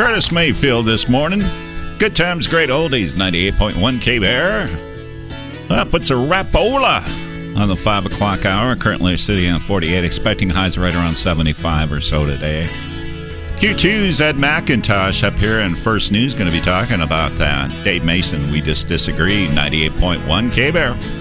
Curtis Mayfield this morning. Good times, great oldies, 98.1 K-Bear. That puts a rapola on the 5 o'clock hour. Currently sitting on 48, expecting highs right around 75 or so today. Q2's Ed McIntosh up here in First News going to be talking about that. Dave Mason, we just disagree, 98.1 K-Bear.